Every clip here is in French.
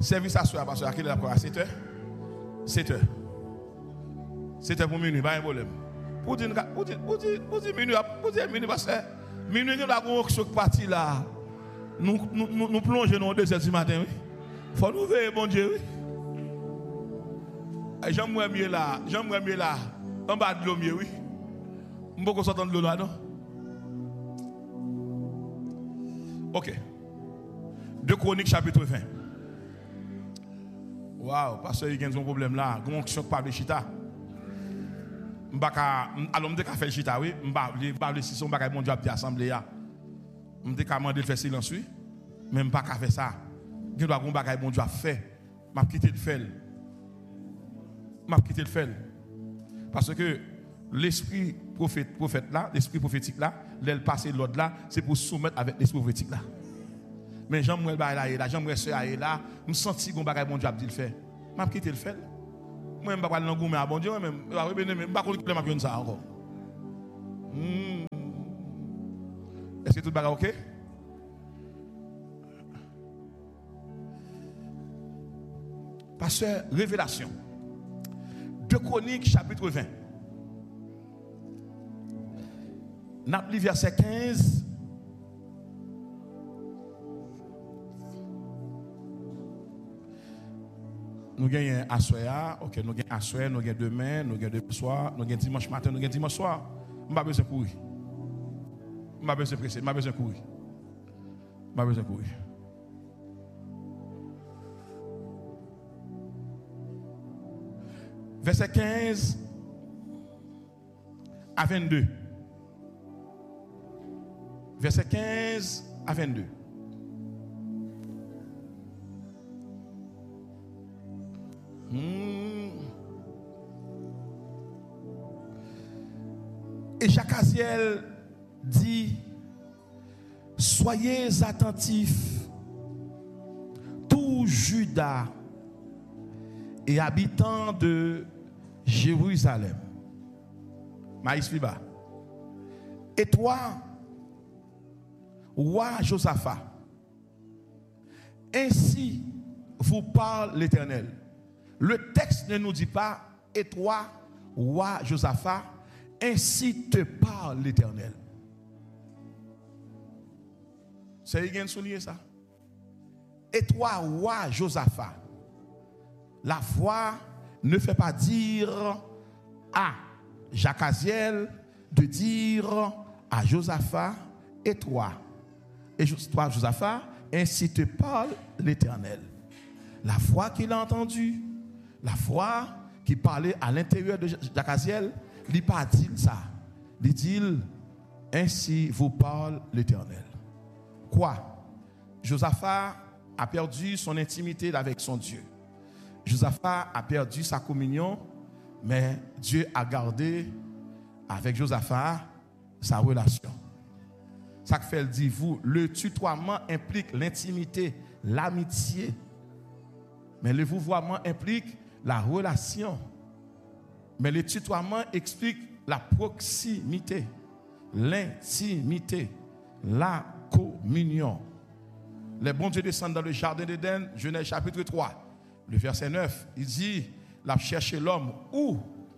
Service à soir, pasteur, à quelle heure? À 7 h? 7 h. 7 h pour minuit, pas un problème. Pour dire minuit, pasteur. Minuit, nous avons un parti là. Nous plongeons dans 2 h du matin, oui. Il faut nous veiller, bon Dieu, oui. J'aimerais mieux là, en bas de l'eau, oui. Je ne peux pas sortir de l'eau là, non? Ok. 2 Chroniques, chapitre 20. Waouh, parce qu'il y a un problème là. Comment je ne pas de chita? Alors, je vais faire le chita, oui. Je vais pas si son bagage mon Dieu a assemblé. Je vais demander de faire silence, oui. Mais je ne vais pas faire ça. Je dois faire un bagage mon Dieu a fait. Je vais quitter le fait. Parce que l'esprit prophète là, l'esprit prophétique là, l'aile passé l'autre là, c'est pour soumettre avec l'esprit prophétique là. Mais j'aimerais là, j'aimerais ce là, nous sentir qu'on bagaille bon Dieu a dit le faire. M'a quitter le fait. Moi même pas dans goût mais à bon Dieu même pas connait m'a ça encore. Est-ce que tout bagaille OK? Pasteur, révélation. 2 Chroniques chapitre 20. N'a lu verset 15. Nous gagnons à soir, OK, nous gagnons à soir, nous gagnons demain, nous gagnons soir, nous gagnons dimanche matin, nous gagnons dimanche soir. Je pas besoin de courir. Je pas besoin de presser, je pas besoin de courir. Je pas besoin de courir. Verset 15 à 22. Verset 15 à 22. Et Jacaziel dit: soyez attentifs, tout Juda et habitants de Jérusalem. Maïs Fiba. Et toi, roi Josaphat, ainsi vous parle l'Éternel. Le texte ne nous dit pas: et toi, roi Josaphat, ainsi te parle l'Éternel. C'est bien souligné ça. Et toi, roi Josaphat, la voix ne fait pas dire à Jacaziel de dire à Josaphat: et toi, Josaphat, ainsi te parle l'Éternel. La voix qu'il a entendue, la voix qui parlait à l'intérieur de Jacaziel, il n'a pas dit ça. Il dit: ainsi vous parle l'Éternel. Quoi? Josaphat a perdu son intimité avec son Dieu. Josaphat a perdu sa communion, mais Dieu a gardé avec Josaphat sa relation. Ça que fait dit vous, le tutoiement implique l'intimité, l'amitié. Mais le vouvoiement implique la relation. Mais le tutoiement explique la proximité, l'intimité, la communion. Les bons dieux descendent dans le jardin d'Éden, Genèse chapitre 3. Le verset 9, il dit: la chercher l'homme, où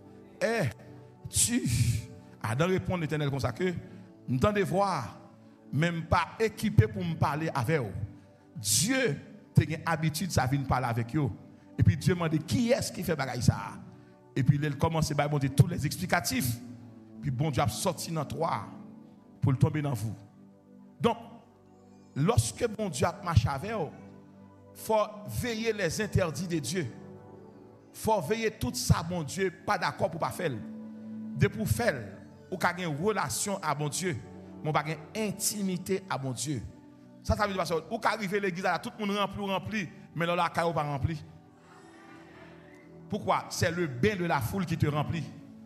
es-tu? Adam répond l'Éternel comme ça que nous t'en de voir, même pas équipé pour me parler avec eux. Dieu a une habitude, ça vient parler avec eux. Et puis Dieu m'a dit: qui est-ce qui fait bagaille ça? Et puis il commence à monter tous les explicatifs. Puis bon Dieu a sorti dans toi pour le tomber dans vous. Donc, lorsque bon Dieu a marché avec vous, il faut veiller les interdits de Dieu. Il faut veiller tout ça, bon Dieu, pas d'accord pour ne pas faire. De pour faire, ou qu'il y ait une relation à bon Dieu, mais pas une intimité à bon Dieu. Ça veut dire que ou qu'arriver à l'église, tout le monde rempli, mais là, la caille pas rempli. Pourquoi? C'est le bain de la foule qui te remplit.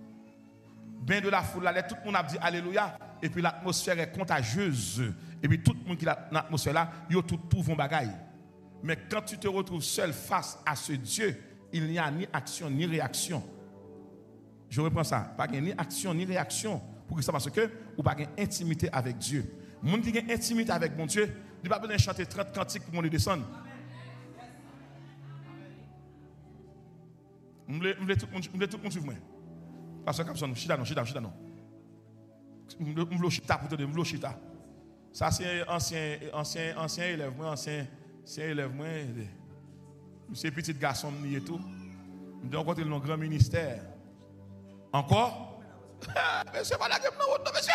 Bain de la foule, là, tout le monde a dit alléluia, et puis l'atmosphère est contagieuse. Et puis tout le monde qui est dans l'atmosphère là, ils tout vont bagaille. Mais quand tu te retrouves seul face à ce Dieu, il n'y a ni action ni réaction. Je reprends ça. Pas ni action ni réaction. Pour que ça, parce que ou pas intimité avec Dieu. Les gens qui ont intimité avec mon Dieu, il n'y a pas besoin de chanter 30 cantiques pour mon descendre. Je voulais tout le monde suivre moi. Pasteur Capson, chita non. Je voulais chita pour te dire, je voulais chita. Ça c'est ancien élève moi, ancien élève moi. C'est petit garçon et tout. Je me dis encore le grand ministère. Encore? Monsieur, pas la gueule, non, monsieur.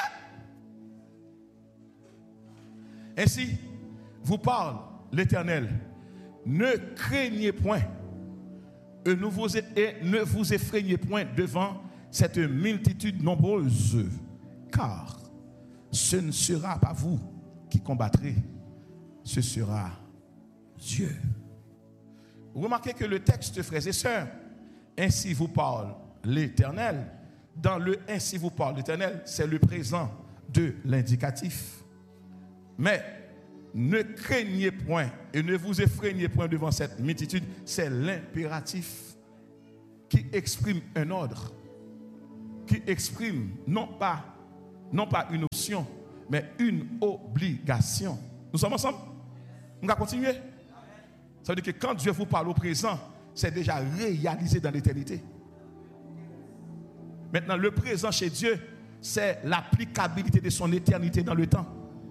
Ainsi, vous parle l'Éternel. Ne craignez point et ne vous effrayez point devant cette multitude nombreuse, car ce ne sera pas vous qui combattrez, ce sera Dieu. Remarquez que le texte, frères et sœurs, ainsi vous parle l'Éternel. Dans le ainsi vous parle l'Éternel, c'est le présent de l'indicatif. Mais ne craignez point et ne vous effrayez point devant cette multitude, c'est l'impératif qui exprime un ordre, qui exprime non pas une option, mais une obligation. Nous sommes ensemble? On va continuer? Ça veut dire que quand Dieu vous parle au présent, c'est déjà réalisé dans l'éternité. Maintenant, le présent chez Dieu, c'est l'applicabilité de son éternité dans le temps.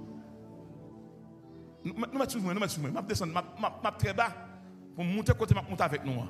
Nous mettons descendre, très bas pour monter côté monter avec nous.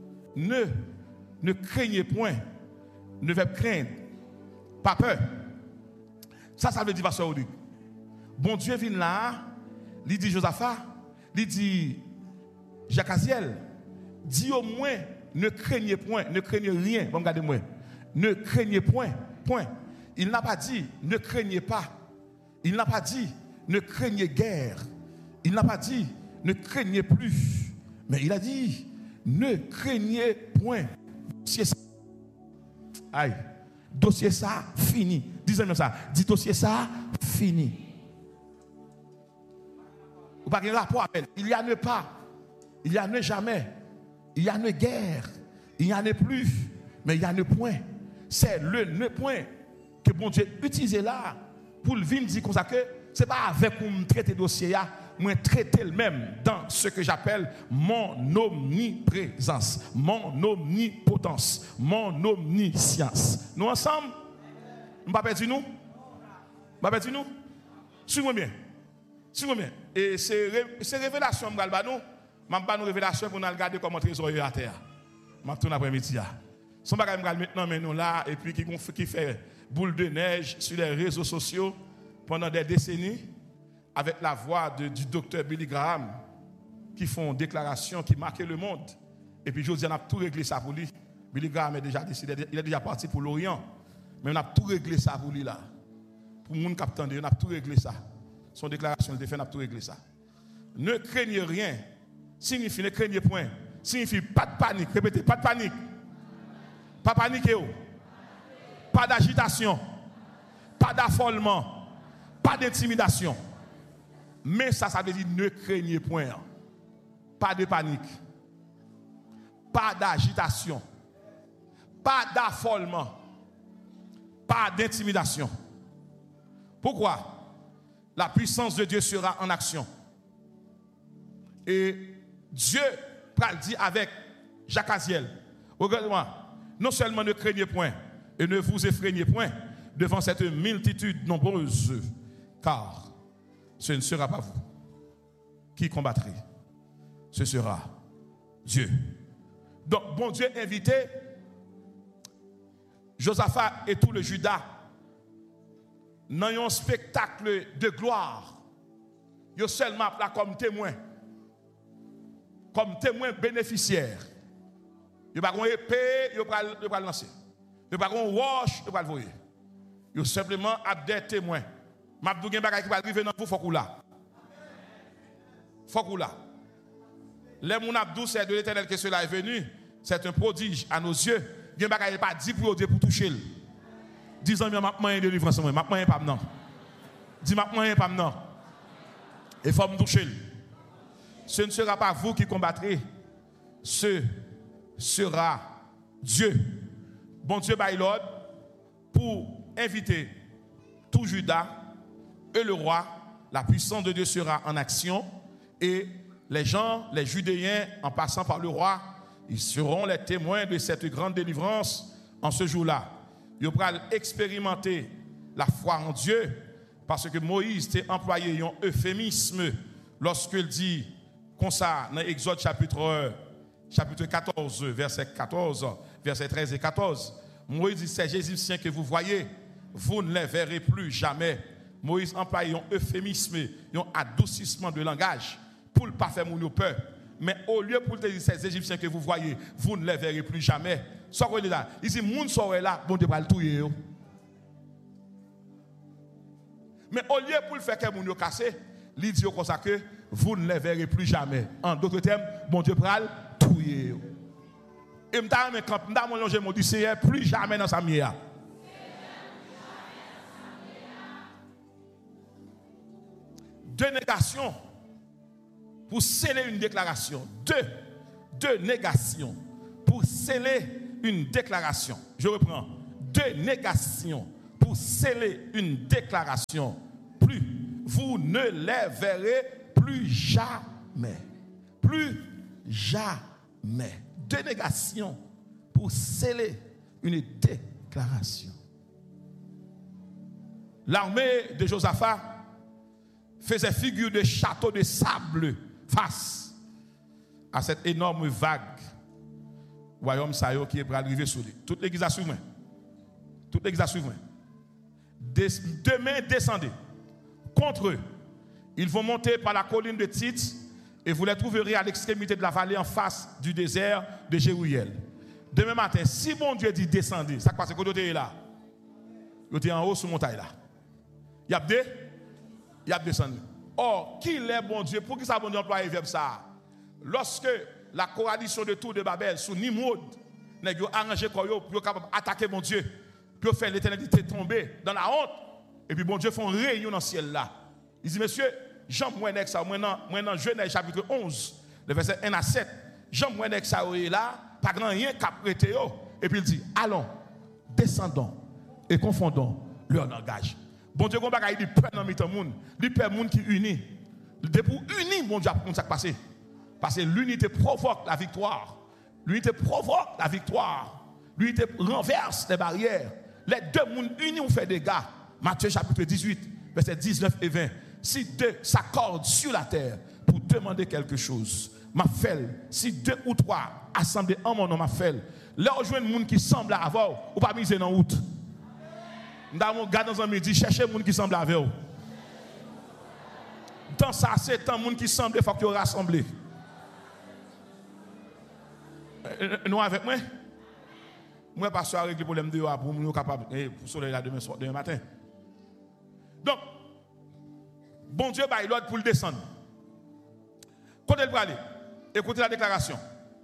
Ne craignez point, ne devez craindre, pas peur. Ça veut dire pasteur Audu. Bon Dieu vient là, il dit Josaphat, il dit Jacaziel, dit au moins ne craignez point, ne craignez rien. Bon, regardez-moi. Ne craignez point, point. Il n'a pas dit ne craignez pas. Il n'a pas dit ne craignez guère. Il n'a pas dit ne craignez plus. Mais il a dit ne craignez point. Dossier ça. Aïe. Dossier ça fini. Disons-moi ça. Dis dossier ça fini. Vous n'avez pas de rapport avec. Il y a ne pas. Il y a ne jamais. Il y a ne guère. Il y a ne plus. Mais il y a ne point. C'est le ne point que bon Dieu utilise là pour le venir dire comme ça que ce n'est pas avec où traiter dossier, moi traiter le même dans ce que j'appelle mon omniprésence, mon omnipotence, mon omniscience. Nous ensemble, nous ne pas perdu nous? Pas perdu nous? Suivez-moi bien. Suivez-moi bien. Et ces révélations, je vais nous révélations pour nous regarder comment trésor à terre. Je tourne après-midi. Son bagage maintenant mais nous là et puis qui fait boule de neige sur les réseaux sociaux pendant des décennies avec la voix du docteur Billy Graham qui font déclarations qui marquent le monde. Et puis je dis on a tout réglé ça pour lui. Billy Graham est déjà décidé, il est déjà parti pour l'Orient. Mais on a tout réglé ça pour lui là. Pour le monde qui attendait, on a tout réglé ça. Son déclaration, il a fait, on a tout réglé ça. Ne craignez rien. Signifie ne craignez point. Signifie pas de panique. Répétez, pas de panique. Pas paniquer. Pas d'agitation. Pas d'affolement. Pas d'intimidation. Mais ça veut dire ne craignez point. Pas de panique. Pas d'agitation. Pas d'affolement. Pas d'intimidation. Pourquoi? La puissance de Dieu sera en action. Et Dieu dit avec Jacaziel, regardez-moi, non seulement ne craignez point et ne vous effrayez point devant cette multitude nombreuse, car ce ne sera pas vous qui combattrez, ce sera Dieu. Donc, bon Dieu invitait Josaphat et tout le Juda dans un spectacle de gloire. Ils seulement là comme témoin bénéficiaire. Ils n'ont pas une épée, ils n'ont pas lancer. Ils n'ont pas une roche, ils n'ont pas le voyer. Ils simplement des témoins. Mabdou gen bagay qui va arriver dans vous, faut qu'on là. Faut qu'on là. Les moun Abdou, c'est de l'Éternel que cela est venu. C'est un prodige à nos yeux. Gen bagay pas dit pour toucher. Disons bien m'a moyen de délivrance moi, m'a moyen pas non. Dis m'a moyen pas non. Et faut me toucher. Ce ne sera pas vous qui combattrez. Ce sera Dieu. Bon Dieu by Lord pour inviter tout Juda et le roi. La puissance de Dieu sera en action et les gens, les Judéens, en passant par le roi, Ils seront les témoins de cette grande délivrance en ce jour-là. Ils vont expérimenter la foi en Dieu parce que Moïse a employé un euphémisme lorsqu'il dit, comme ça, dans Exode chapitre 14, verset 13 et 14, Moïse dit, ces Égyptiens que vous voyez, vous ne les verrez plus jamais. Moïse emploie un euphémisme, un adoucissement de langage pour ne pas faire mon peur. Mais au lieu pour dire ces Égyptiens que vous voyez, vous ne les verrez plus jamais. Ce qu'on dit là, il dit, moun soirée là, bon Dieu va le tuer. Mais au lieu pour le faire que moun yo cassé, il dit comme ça que vous ne les verrez plus jamais. En d'autres termes, bon Dieu va le tuer. Et je me dis, Seigneur, plus jamais dans sa mienne. Deux négations pour sceller une déclaration. Deux négations pour sceller une déclaration. Je reprends. Deux négations pour sceller une déclaration. Plus, vous ne les verrez plus jamais. Plus jamais. Deux négations pour sceller une déclaration. L'armée de Josaphat faisait figure de château de sable face à cette énorme vague royaume Sayo qui est pour arriver sur lui. Toute l'église a suivi. Toute l'église a suivi. Demain, descendez contre eux. Ils vont monter par la colline de Tite et vous les trouverez à l'extrémité de la vallée en face du désert de Jéruel. Demain matin, si bon Dieu dit descendez, ça passe quand vous êtes là. Vous êtes en haut sur la montagne là. Il y a descendu. Or, qui est bon Dieu? Pour qui ça bon Dieu emploie le verbe ça? Lorsque la coalition de Tour de Babel sous Nimrod, n'a arrangé pour attaquer mon Dieu, pour faire l'éternité tomber dans la honte, et puis bon Dieu fait une réunion dans le ciel là. Il dit, monsieur, Jean Mouenek ça, maintenant Genèse chapitre 11, le verset 1 à 7, Jean Mouenek ça est là, pas grand rien qu'à prêter. Et puis il dit, allons, descendons et confondons leur langage. Bon Dieu, il dit peur dans le monde. Il peur monde qui unit. Pour unir, bon Dieu, comment ça passe? Parce que l'unité provoque la victoire. L'unité provoque la victoire. L'unité renverse les barrières. Les deux mondes unis ont fait des dégâts. Matthieu chapitre 18, versets 19 et 20. Si deux s'accordent sur la terre pour demander quelque chose, ma fait, si deux ou trois assemblés en mon nom, ma fait, là où je vois un monde qui semble avoir, ou pas miser dans la route. Dans mon gars dans un midi, cherchez les gens qui semblent avec vous. Dans ça, c'est un monde qui semble, il faut que vous rassemblez. Nous avec moi? Moi, pas sûr avec les problèmes de pour nous capables pour soleil là demain matin. Donc, bon Dieu baille l'ordre pour le descendre. Quand elle va aller, écoutez la déclaration.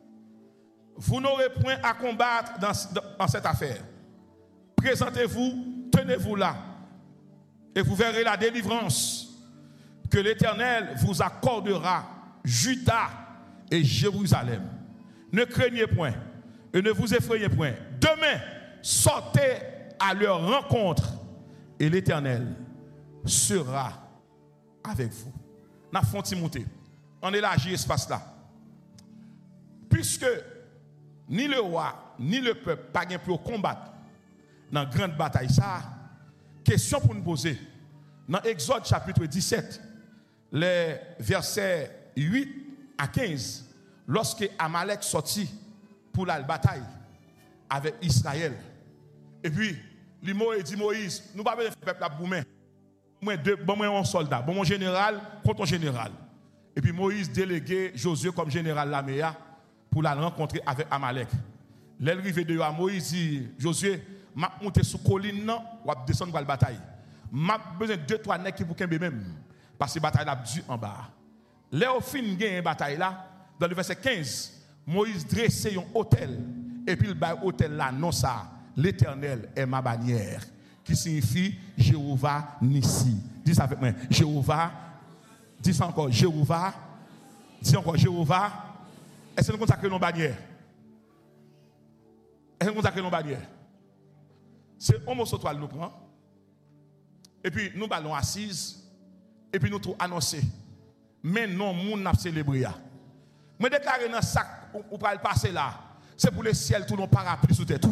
Vous n'aurez point à combattre dans cette affaire. Présentez-vous, tenez-vous là, et vous verrez la délivrance que l'Éternel vous accordera, Juda et Jérusalem. Ne craignez point et ne vous effrayez point. Demain, sortez à leur rencontre et l'Éternel sera avec vous. Nous avons monter. On élargit l'espace là. Puisque ni le roi, ni le peuple pas gain pour combattre dans la grande bataille, ça, question pour nous poser. Dans Exode chapitre 17, les versets 8 à 15, lorsque Amalek sortit pour la bataille avec Israël, et puis, Moïse dit Moïse, nous ne pouvons pas faire le peuple à boumer. Moi, un soldat, mon général contre un général. Et puis Moïse délégué Josué comme général Laméa pour la rencontrer avec Amalek. L'arrivée de Moïse dit Josué, m'a monté sous colline ou descendre pour la bataille. M'a besoin de 2-3 nèg qui pour kembe même parce que la bataille a dû en bas. Là au fin gagne bataille là dans le verset 15, Moïse dressait un hôtel et puis le hôtel là non ça, l'Éternel est ma bannière qui signifie Jéhovah Nissi. Dis ça avec moi. Jéhovah, dis ça encore, Jéhovah, dis encore Jéhovah. Est-ce que nous consacrons nos bannières? Est-ce que nous consacrons nos bannières? C'est un morceau de toile nous prend. Et puis nous ballons assises. Et puis nous tout annoncer. Mais non, nous n'a célébré. Je déclare dans le sac où va le passer là. C'est pour le ciel, tout non parapluie sous tête.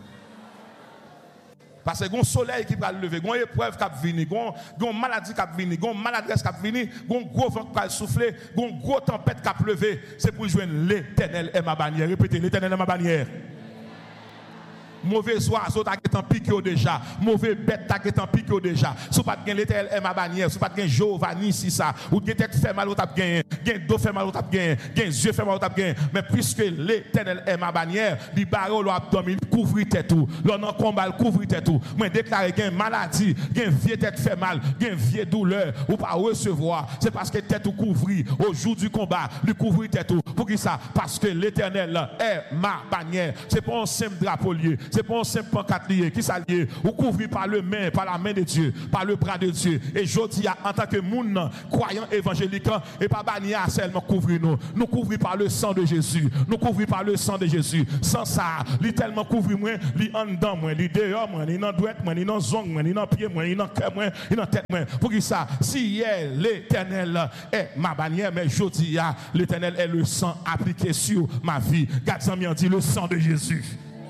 Parce que il y a un soleil qui va lever, il y a une épreuve qui va venir, il y a une maladie qui va venir, il y a une maladresse qui va venir, il y a un gros vent qui va souffler, il y a une grosse tempête qui va lever. C'est pour jouer l'Éternel est ma bannière. Répétez, l'Éternel est ma bannière. Mauvais oiseau t'a été en piqué déjà, mauvais bête t'a été en piqué déjà. Si pas de l'Éternel est ma bannière, si pas de Giovanni si ça, ou de tête fait mal ou t'a gagné, gain dos fait mal ou t'a gagné, gain yeux fait mal ou t'a gagné. Mais puisque l'Éternel est ma bannière, il barre l'abdomen, il couvre tête tout. L'on en combat, il couvre tête tout. Moi déclare gain maladie, gain vieux tête fait mal, gain vieux douleur ou pas recevoir. C'est parce que tête ou couvri au jour du combat, il couvre tête tout. Pour qui ça? Parce que l'Éternel est ma bannière. C'est pas un simple drapeau lié. C'est pas un simple pancarte lié qui s'allie ou couvert par la main de Dieu, par le bras de Dieu. Et je dis en tant que moun croyant évangélique et pas banni à seulement couvrir nous couvrir par le sang de Jésus, nous couvrir par le sang de Jésus. Sans ça, li tellement couvrir moi, li en dedans moi, li dehors moi, li dans droite moi, li dans zong moi, li dans pied moi, li dans cœur moi, li dans tête moi. Pour qui ça? Si l'Éternel est ma bannière, mais je dis l'Éternel est le sang appliqué sur ma vie. Gardez bien dit le sang de Jésus.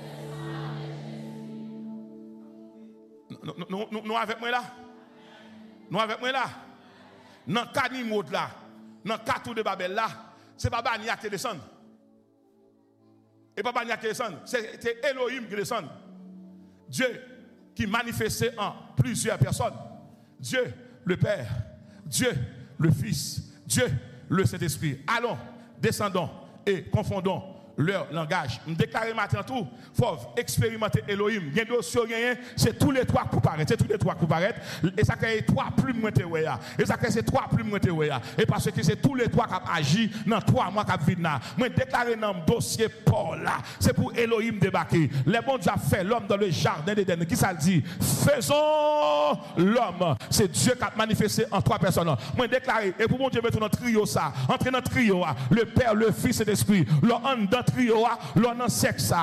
Nous avec moi là. Nous avec moi là. Dans le cas de Nimrod là, dans le cas de Babel là, c'est pas Bania qui descend. Et pas Bania qui descend, c'est Elohim qui descend. Dieu qui manifestait en plusieurs personnes. Dieu le Père, Dieu le Fils, Dieu le Saint-Esprit. Allons, descendons et confondons leur langage. Je déclare maintenant tout, il faut expérimenter Elohim. C'est tous les trois qui paraissent. C'est tous les trois qui paraissent. Et ça crée trois plumes montées. Et ça crée ces trois plumes montées. Et parce que c'est tous les trois qui agissent dans 3 mois qui vivent là. Je déclare dans le dossier Paul là. C'est pour Elohim débarquer. Les bons Dieu a fait l'homme dans le jardin d'Éden. Qui ça dit? Faisons l'homme. C'est Dieu qui a manifesté en 3 personnes. Je déclare, et pour mon Dieu, mettre dans le trio ça. Entre dans le trio, le Père, le Fils et l'Esprit. Dans trio, l'on en sexe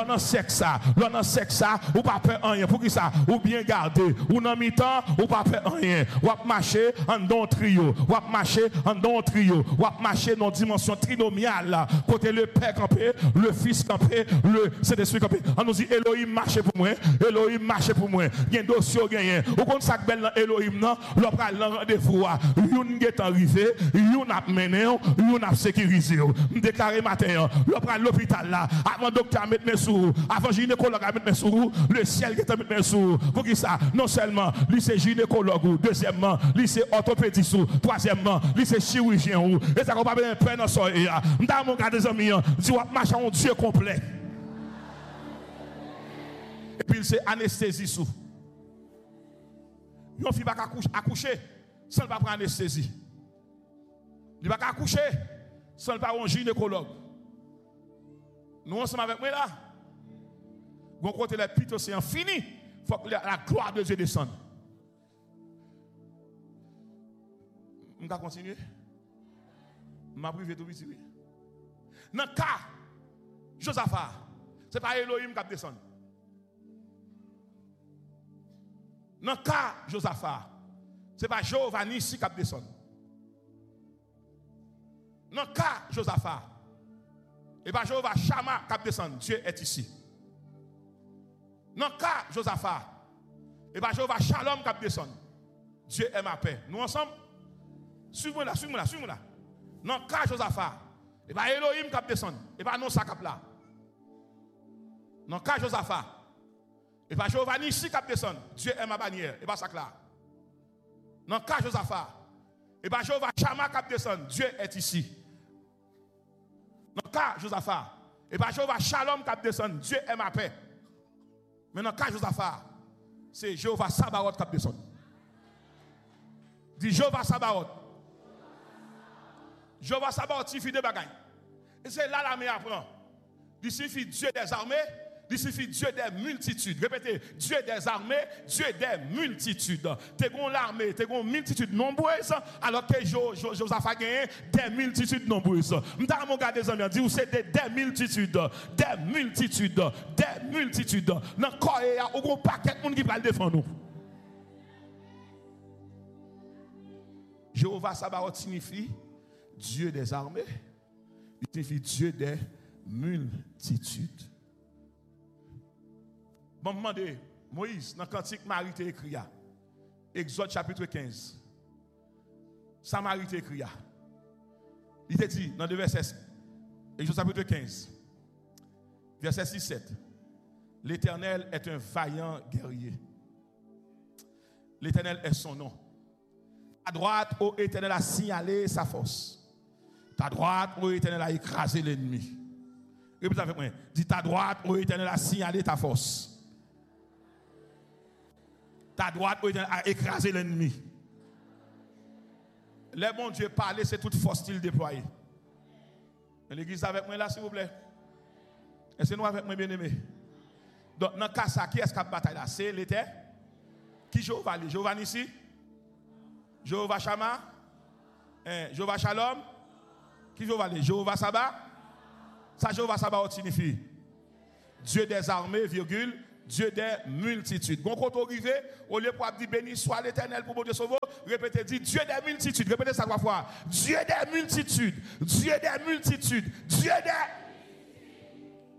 ça, ou pas faire rien. Pour qui ça? Ou bien garder, ou dans mi-temps, ou pas faire rien. Ou marcher en don trio, ou marcher en don trio, ou marcher dans dimension trinomiale. Côté le Père campé, le Fils campé, le Saint-Esprit campé. On nous dit Elohim marche pour moi, Elohim marche pour moi. Il y a un dossier gagné. Ou quand ça belle dans Elohim, non, l'on prend le rendez-vous. Yon est arrivé, yon a mené, yon a sécurisé. Déclaré matin, l'on prend l'hôpital là, avant docteur à mettre mes sous, avant gynécologue à mettre mes sous, le ciel qui est à mettre mes sous. Pour qui ça? Non seulement, lui c'est gynécologue, deuxièmement, lui c'est orthopédiste, troisièmement, lui c'est chirurgien. Et ça qu'on pas bien peine dans son et dans mon gars des amis, dit on marche en Dieu complet. Et puis c'est anesthésie sous. Yon fille va accoucher sans pas prendre anesthésie. Il va accoucher sans pas un gynécologue. Nous ensemble avec moi là. Bon côté les pits océan fini. Il faut que la gloire de Dieu descende. On va continuer. Je vais priver tout vite. Dans le cas, Josaphat, ce n'est pas Elohim qui descend. Dans le cas, Josaphat, ce n'est pas Giovanni qui descend. Dans le cas, Josaphat, et bien Jéhovah Shama qui descend, Dieu est ici. Dans le cas Josaphat, et bien Jéhovah Shalom qui descend, Dieu est ma paix. Nous ensemble, suivez-moi là. Dans le cas Josaphat, et bien Elohim qui descend, et bien non ça cap là. Dans le cas Josaphat, et bien Jéhovah Nissi qui descend, Dieu est ma bannière, et bien ça là. Dans le cas Josaphat, et bien Jéhovah Shama qui descend, Dieu est ici. Dans le cas Josaphat, et bien Jéhovah Shalom qui descend, Dieu est ma paix. Mais dans le cas Josaphat, c'est Jéhovah Sabaoth qui descend. Dit Jéhovah Sabaoth. Jéhovah Sabaoth signifie des bagailles. Et c'est là l'armée apprend. Il signifie Dieu des armées, il signifie Dieu des multitudes. Répétez, Dieu des armées, Dieu des multitudes. Tu as l'armée, tu as une multitude nombreuse, alors que Josaphat a gagné des multitudes nombreuses. Je mon gars des amis, dit c'est des multitudes. Dans le corps, il y a un paquet de monde qui va le défendre nous. Jéhovah Sabaoth signifie Dieu des armées, il signifie Dieu des multitudes. Bon, me demande, Moïse, dans le cantique Marie t'a écrit, Exode chapitre 15. Ça Marie t'a écrit. Il t'a dit dans le verset, Exode chapitre 15, verset 6-7. L'Éternel est un vaillant guerrier. L'Éternel est son nom. Ta droite, ô Éternel, a signalé sa force. Ta droite, ô Éternel, a écrasé l'ennemi. Répétez avec moi. Dis ta droite, ô Éternel, a signalé ta force. Ta droite, ô Éternel, a écrasé l'ennemi. Les bons Dieu parler, c'est toute force qu'il déploie. L'église avec moi là, s'il vous plaît. Est-ce que nous avec moi, bien-aimé? Donc, dans le cas ça, qui est-ce qui a bataille là? C'est l'Éternel. Qui Jéhovah? Jéhovah Nissi? Jéhovah Shama? Jéhovah Shalom? Qui Jéhovah? Jéhovah Saba? Ça, Jéhovah Saba signifie Dieu des armées, virgule, Dieu des multitudes. Bon, quand on arrive, au lieu pour dire béni soit l'Éternel pour mon Dieu sauveur, répétez, dit Dieu des multitudes. Répétez ça trois fois. Dieu des multitudes. Dieu des multitudes. Dieu des.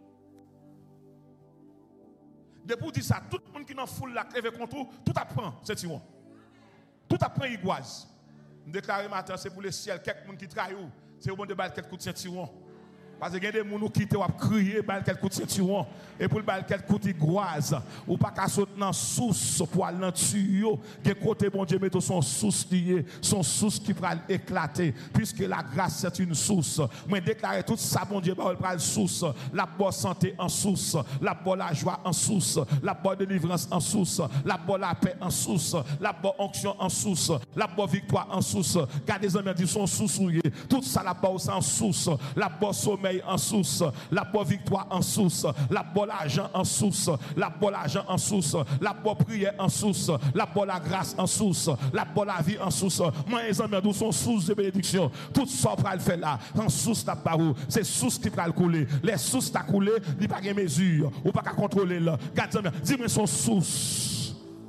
Depuis dire ça, tout le monde qui est dans la foule là, crève contre tout apprend, c'est tyran. Tout apprend iguase. Je déclare matin, c'est pour le ciel, quelqu'un qui trahit, c'est au bon de balle quelques coups de tyran. Parce que il y a des gens qui ont crié, quelques coups de tyran. Et pour le balle quelques coups d'iguase, ou pas qu'à sauter dans source pour aller dans tuyau, des côté bon Dieu met son source lié, son source qui va éclater, puisque la grâce c'est une source. Moi déclarer tout ça bon Dieu va prendre source, la bonne santé en source, la bonne la joie en source, la bonne délivrance en source, la bonne la paix en source, la bonne onction en source, la bonne victoire en source. Gardez les amis dit son source tout ça la bonne en source, la bonne sommeil en source, la bonne victoire en source, la bonne argent en source, la bonne argent en source, la bonne prière en source, la bonne grâce en source, la bonne vie en source. Moi les amis d'où sont source de bénédiction. Tout ça va le faire là, en source ta parole, c'est source qui va le couler. Les sources t'a coulé, il pas de mesure, ou pas qu'à contrôler là. Gardez dis-moi son source.